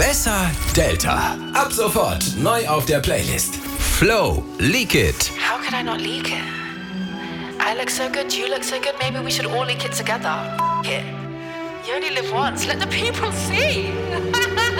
Besser Delta. Ab sofort neu auf der Playlist. Flow, Leak It. How could I not leak it? I look so good, you look so good, maybe we should all leak it together. F*** it. You only live once, let the people see.